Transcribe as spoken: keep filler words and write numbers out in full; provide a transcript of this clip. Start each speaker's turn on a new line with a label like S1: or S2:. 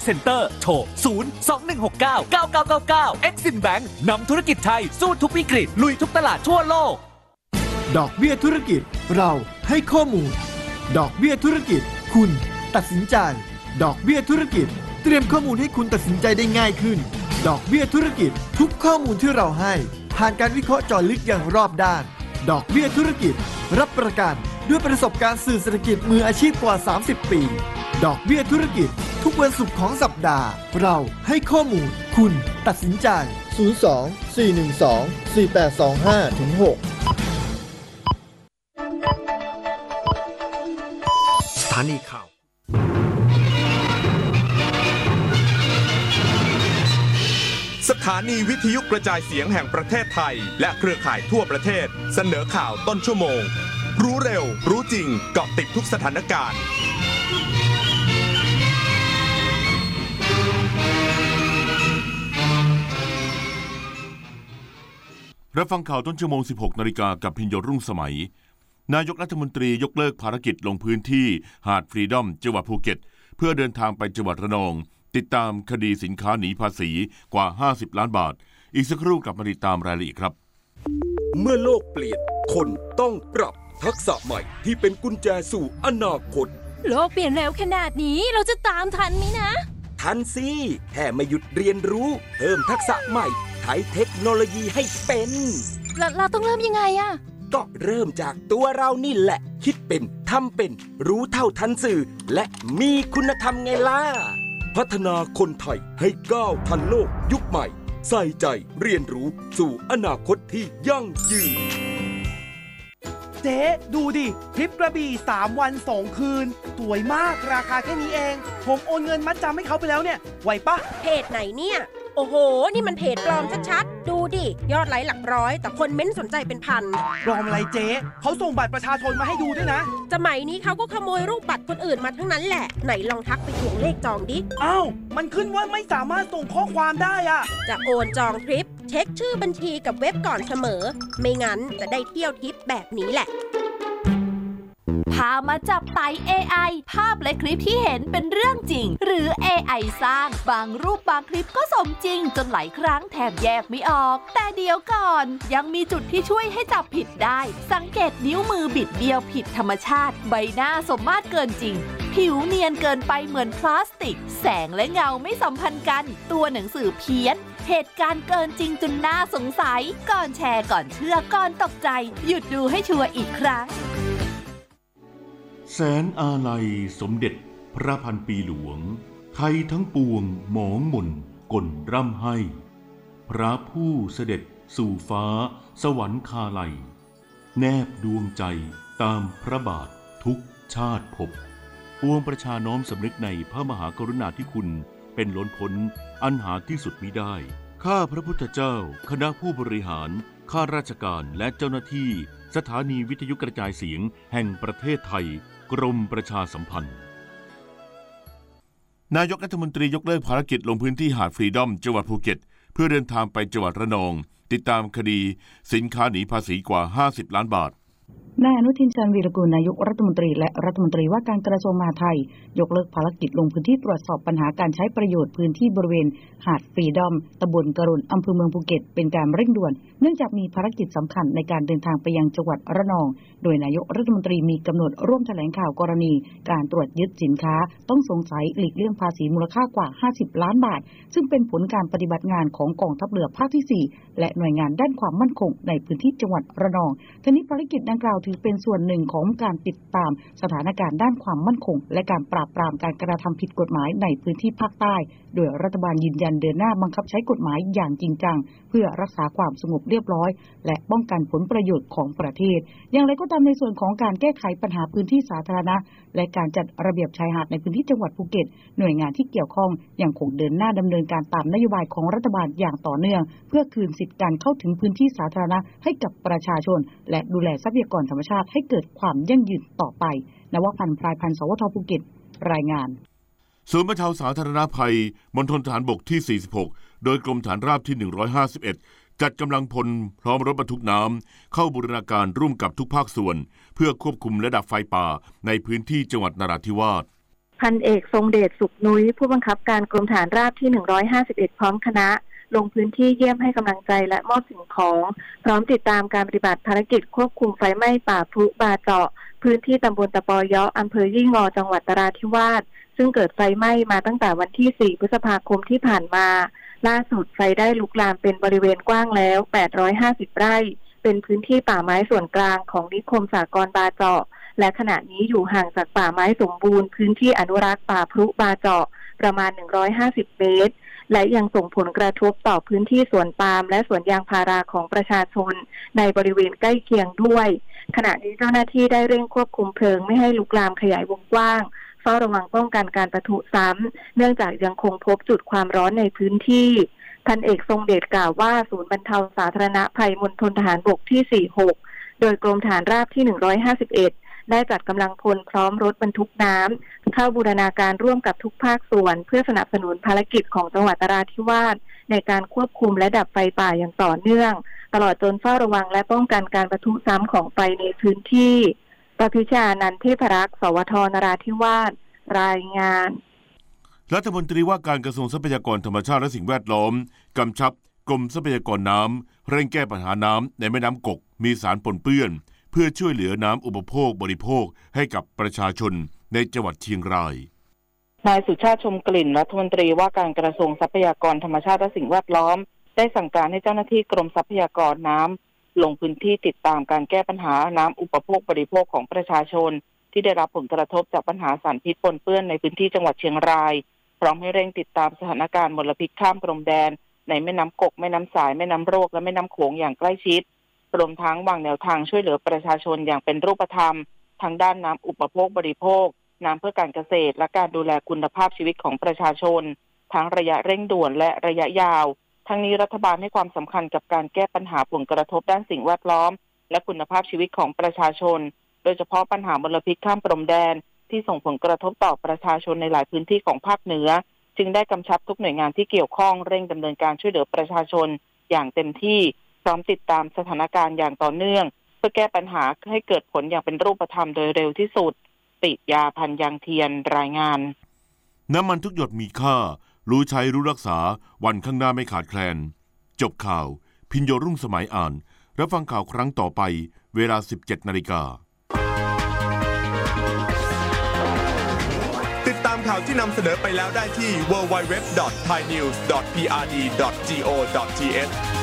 S1: เซ็นเตอร์โทร ศูนย์ สอง หนึ่ง หก เก้า เก้า เก้า เก้า เก้า Exim Bank นำธุรกิจไทยสู้ทุกวิกฤตลุยทุกตลาดทั่วโลก
S2: ดอกเบี้ยธุรกิจเราให้ข้อมูลดอกเบี้ยธุรกิจคุณตัดสินใจดอกเบี้ยธุรกิจเตรียมข้อมูลให้คุณตัดสินใจได้ง่ายขึ้นดอกเบี้ยธุรกิจทุกข้อมูลที่เราให้ผ่านการวิเคราะห์เจาะลึกอย่างรอบด้านดอกเบี้ยธุรกิจรับประกันด้วยประสบการณ์สื่อเศรษฐกิจมืออาชีพกว่าสามสิบปีดอกเบี้ยธุรกิจทุกวันศุกร์ของสัปดาห์เราให้ข้อมูลคุณตัดสินใจศูนย์ สอง สี่ หนึ่ง สอง สี่ แปด สอง ห้า ถึง หก
S3: สถานีข่าว
S4: สถานีวิทยุกระจายเสียงแห่งประเทศไทยและเครือข่ายทั่วประเทศเสนอข่าวต้นชั่วโมงรู้เร็วรู้จริงเกาะติดทุกสถานการณ์
S5: รับฟังข่าวต้นชั่วโมง สิบหกนาฬิกากับพิญโยรุ่งสมัยนายกรัฐมนตรียกเลิกภารกิจลงพื้นที่หาดฟรีดอมจังหวัดภูเก็ตเพื่อเดินทางไปจังหวัดระนองติดตามคดีสินค้าหนีภาษีกว่าห้าสิบล้านบาทอีกสักครู่กลับมาติดตามรายละเอียดครับ
S6: เมื่อโลกเปลี่ยนคนต้องปรับทักษะใหม่ที่เป็นกุญแจสู่อนาคต
S7: โลกเปลี่ยนเร็วขนาดนี้เราจะตามทันไหมนะ
S6: ทันสิแค่ไม่หยุดเรียนรู้เพิ่มทักษะใหม่ใช้เทคโนโลยีให้เป็น
S7: เราเราต้องเริ่มยังไงอะ
S6: ก็เริ่มจากตัวเรานี่แหละคิดเป็นทำเป็นรู้เท่าทันสื่อและมีคุณธรรมไงล่ะพัฒนาคนไทยให้ก้าวทันโลกยุคใหม่ใส่ใจเรียนรู้สู่อนาคตที่ยั่งยืน
S8: เจ๊ดูดิทริปกระบี่สามวันสองคืนสวยมากราคาแค่นี้เองผมโอนเงินมัดจำให้เขาไปแล้วเนี่ยไหวปะ
S7: เพจไหนเนี่ยโอ้โหนี่มันเพจปลอมชัดๆดูดิยอดไลค์หลักร้อยแต่คนเม้นสนใจเป็นพัน
S8: ปลอมอะไรเจ๊เขาส่งบัตรประชาชนมาให้ดูด้วยนะ
S7: สมัยนี้เขาก็ขโมยรูปบัตรคนอื่นมาทั้งนั้นแหละไหนลองทักไปทวงเลขจองดิ
S8: อ้าวมันขึ้นว่าไม่สามารถส่งข้อความได้อะ
S7: จะโอนจองทริปเช็คชื่อบัญชีกับเว็บก่อนเสมอไม่งั้นจะได้เที่ยวทริปแบบนี้แหละ
S9: พามาจับไต่ เอ ไอ ภาพและคลิปที่เห็นเป็นเรื่องจริงหรือ เอ ไอ สร้างบางรูปบางคลิปก็สมจริงจนหลายครั้งแทบแยกไม่ออกแต่เดี๋ยวก่อนยังมีจุดที่ช่วยให้จับผิดได้สังเกตนิ้วมือบิดเบี้ยวผิดธรรมชาติใบหน้าสมมาตรเกินจริงผิวเนียนเกินไปเหมือนพลาสติกแสงและเงาไม่สัมพันธ์กันตัวหนังสือเพี้ยนเหตุการณ์เกินจริงจนน่าสงสัยก่อนแชร์ก่อนเชื่อก่อนตกใจหยุดดูให้ชัวร์อีกครั้ง
S5: แสนอาลัยสมเด็จพระพันปีหลวงไทยทั้งปวงหมองหม่นก่นร่ำให้พระผู้เสด็จสู่ฟ้าสวรรคาลัยแนบดวงใจตามพระบาททุกชาติภพปวงประชาน้อมสำนึกในพระมหากรุณาธิคุณเป็นล้นพ้นอันหาที่สุดมิได้ข้าพระพุทธเจ้าคณะผู้บริหารข้าราชการและเจ้าหน้าที่สถานีวิทยุกระจายเสียงแห่งประเทศไทยกรมประชาสัมพันธ์นายกรัฐมนตรียกเลิกภารกิจลงพื้นที่หาดฟรีดอมจังหวัดภูเก็ตเพื่อเดินทางไปจังหวัดระนองติดตามคดีสินค้าหนีภาษีกว่าห้าสิบล้านบาท
S10: นายอนุทินชาญวีรกูลนายกรัฐมนตรีและรัฐมนตรีว่าการกระทรวงมหาดไทยยกเลิกภารกิจลงพื้นที่ตรวจสอบปัญหาการใช้ประโยชน์พื้นที่บริเวณหาดฟรีดอมตำบลกรุณอำเภอเมืองภูเก็ตเป็นการเร่งด่วนเนื่องจากมีภารกิจสำคัญในการเดินทางไปยังจังหวัดระนองโดยนายกรัฐมนตรีมีกำหนดร่วมแถลงข่าวกรณีการตรวจยึดสินค้าต้องสงสัยหลีกเลี่ยงภาษีมูลค่ากว่าห้าสิบล้านบาทซึ่งเป็นผลการปฏิบัติงานของกองทัพเรือภาคที่สี่และหน่วยงานด้านความมั่นคงในพื้นที่จังหวัดระนองทั้งนี้ภารกิจดังกล่าวถือเป็นส่วนหนึ่งของการติดตามสถานการณ์ด้านความมั่นคงและการปราบปรามการกระทำผิดกฎหมายในพื้นที่ภาคใต้โดยรัฐบาลยืนยันเดินหน้าบังคับใช้กฎหมายอย่างจริงจังเพื่อรักษาความสงบเรียบร้อยและป้องกันผลประโยชน์ของประเทศอย่างไรก็ตามในส่วนของการแก้ไขปัญหาพื้นที่สาธารณะและการจัดระเบียบชายหาดในพื้นที่จังหวัดภูเก็ตหน่วยงานที่เกี่ยวข้องยังคงเดินหน้าดำเนินการตามนโยบายของรัฐบาลอย่างต่อเนื่องเพื่อคืนสิทธิการเข้าถึงพื้นที่สาธารณะให้กับประชาชนและดูแลทรัพยากรธรรมชาติให้เกิดความยั่งยืนต่อไปนวพันธ์พรายพันธ์สวทภูเก็ตรายงาน
S5: ศูนย์บรรเทาสาธารณภัยมณฑลทหารบกที่สี่สิบหกโดยกรมฐานราบที่หนึ่งร้อยห้าสิบเอ็ดจัดกำลังพลพร้อมรถบรรทุกน้ำเข้าบูรณาการร่วมกับทุกภาคส่วนเพื่อควบคุมและดับไฟป่าในพื้นที่จังหวัดนราธิวาส
S3: พันเอกทรงเดชสุขนุ้ยผู้บังคับการกรมฐานราบที่หนึ่งร้อยห้าสิบเอ็ดพร้อมคณะลงพื้นที่เยี่ยมให้กำลังใจและมอบสิ่งของพร้อมติดตามการปฏิบัติภารกิจควบคุมไฟไหม้ป่าพลุบาเจาะพื้นที่ตำบลตะปอยะอำเภอยี่งอจังหวัดนราธิวาสซึ่งเกิดไฟไหม้มาตั้งแต่วันที่สี่พฤษภาคมที่ผ่านมาล่าสุดไฟได้ลุกลามเป็นบริเวณกว้างแล้วแปดร้อยห้าสิบไร่เป็นพื้นที่ป่าไม้ส่วนกลางของนิคมสหกรณ์บาเจาะและขณะนี้อยู่ห่างจากป่าไม้สมบูรณ์พื้นที่อนุรักษ์ป่าพลุบาเจาะประมาณหนึ่งร้อยห้าสิบเมตรและยังส่งผลกระทบต่อพื้นที่สวนปาล์มและสวนยางพาราของประชาชนในบริเวณใกล้เคียงด้วยขณะนี้เจ้าหน้าที่ได้เร่งควบคุมเพลิงไม่ให้ลุกลามขยายวงกว้างเฝ้าระวังป้องกันการปะทุซ้ำเนื่องจากยังคงพบจุดความร้อนในพื้นที่พันเอกทรงเดชกล่าวว่าศูนย์บรรเทาสาธารณภัยมณฑลทหารบกที่สี่สิบหกโดยกรมฐานราบที่หนึ่งร้อยห้าสิบเอ็ดได้จัดกำลังพลพร้อมรถบรรทุกน้ำเข้าบูรณาการร่วมกับทุกภาคส่วนเพื่อสนับสนุนภารกิจของจังหวัดนราธิวาสในการควบคุมและดับไฟป่าอย่างต่อเนื่องตลอดจนเฝ้าระวังและป้องกันการปะทุซ้ำของไฟในพื้นที่ปพิชานันท์เทพรักษ์สวทนราธิวาสรายงาน
S5: รัฐมนตรีว่าการกระทรวงทรัพยากรธรรมชาติและสิ่งแวดล้อมกำชับกรมทรัพยากรน้ำเร่งแก้ปัญหาน้ำในแม่น้ำกกมีสารปนเปื้อนเพื่อช่วยเหลือน้ำอุปโภคบริโภคให้กับประชาชนในจังหวัดเชียงราย
S11: นายสุชาติชมกลิ่นรัฐมนตรีว่าการกระทรวงทรัพยากรธรรมชาติและสิ่งแวดล้อมได้สั่งการให้เจ้าหน้าที่กรมทรัพยากรน้ำลงพื้นที่ติดตามการแก้ปัญหาน้ำอุปโภคบริโภคของประชาชนที่ได้รับผลกระทบจากปัญหาสารพิษปนเปื้อนในพื้นที่จังหวัดเชียงรายพร้อมให้เร่งติดตามสถานการณ์มลพิษข้ามพรมแดนในแม่น้ำกกแม่น้ำสายแม่น้ำโรกและแม่น้ำโขงอย่างใกล้ชิดรวมทั้งวางแนวทางช่วยเหลือประชาชนอย่างเป็นรูปธรรมทั้งด้านน้ำอุปโภคบริโภคน้ำเพื่อการเกษตรและการดูแลคุณภาพชีวิตของประชาชนทั้งระยะเร่งด่วนและระยะยาวทั้งนี้รัฐบาลให้ความสำคัญกับการแก้ปัญหาผลกระทบด้านสิ่งแวดล้อมและคุณภาพชีวิตของประชาชนโดยเฉพาะปัญหามลพิษข้ามพรมแดนที่ส่งผลกระทบต่อประชาชนในหลายพื้นที่ของภาคเหนือจึงได้กำชับทุกหน่วยงานที่เกี่ยวข้องเร่งดำเนินการช่วยเหลือประชาชนอย่างเต็มที่พร้อมติดตามสถานการณ์อย่างต่อเนื่องเพื่อแก้ปัญหาให้เกิดผลอย่างเป็นรูปธรรมโดยเร็วที่สุดปิยาพันธ์ยังเทียนรายงาน
S5: น้ำมันทุกหยดมีค่ารู้ใช้รู้รักษาวันข้างหน้าไม่ขาดแคลนจบข่าวพิญโยรุ่งสมัยอ่านรับฟังข่าวครั้งต่อไปเวลา สิบเจ็ดนาฬิกา
S4: ติดตามข่าวที่นำเสนอไปแล้วได้ที่ ดับเบิลยู ดับเบิลยู ดับเบิลยู ดอท ไทยนิวส์ ดอท พี อาร์ ดี ดอท จี โอ ดอท ที เอช